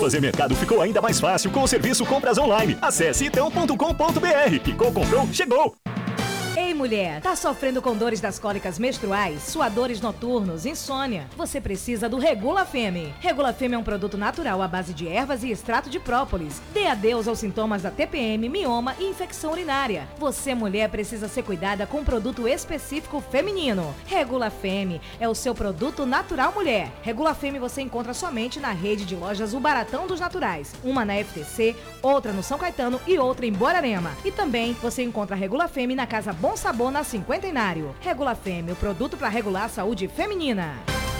Fazer mercado ficou ainda mais fácil com o serviço Compras Online. Acesse itão.com.br. Picou, comprou, chegou! Ei, mulher, tá sofrendo com dores das cólicas menstruais, suadores noturnos, insônia? Você precisa do Regula Femme. Regula Femme é um produto natural à base de ervas e extrato de própolis. Dê adeus aos sintomas da TPM, mioma e infecção urinária. Você, mulher, precisa ser cuidada com um produto específico feminino. Regula Femme é o seu produto natural mulher. Regula Femme você encontra somente na rede de lojas O Baratão dos Naturais. Uma na FTC, outra no São Caetano e outra em Borarema. E também você encontra a Regula Femme na Casa Bom Sabor na Cinquentenário. Regula Femme, o produto para regular a saúde feminina.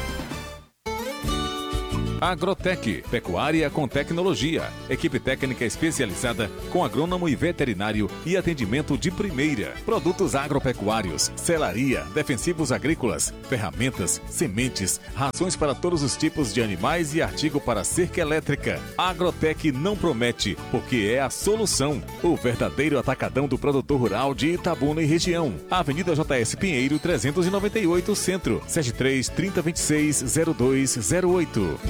Agrotec, pecuária com tecnologia. Equipe técnica especializada com agrônomo e veterinário e atendimento de primeira. Produtos agropecuários, selaria, defensivos agrícolas, ferramentas, sementes, rações para todos os tipos de animais e artigo para cerca elétrica. Agrotec não promete, porque é a solução. O verdadeiro atacadão do produtor rural de Itabuna e região. Avenida JS Pinheiro 398 Centro, 73 3026 0208.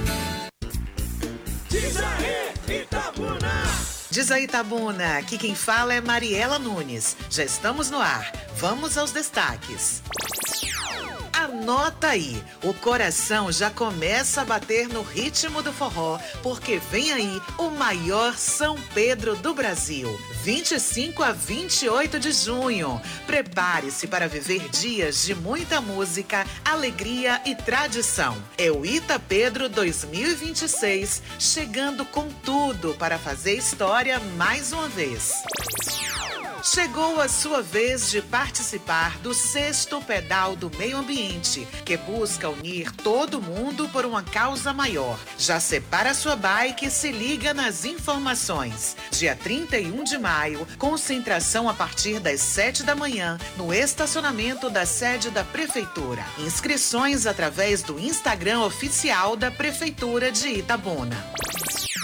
Diz aí, Itabuna, aqui quem fala é Mariela Nunes. Já estamos no ar. Vamos aos destaques. Anota aí, o coração já começa a bater no ritmo do forró, porque vem aí o maior São Pedro do Brasil, 25 a 28 de junho. Prepare-se para viver dias de muita música, alegria e tradição. É o Ita Pedro 2026, chegando com tudo para fazer história mais uma vez. Chegou a sua vez de participar do 6º Pedal do Meio Ambiente, que busca unir todo mundo por uma causa maior. Já separa sua bike e se liga nas informações. Dia 31 de maio, concentração a partir das 7 da manhã, no estacionamento da sede da Prefeitura. Inscrições através do Instagram oficial da Prefeitura de Itabuna.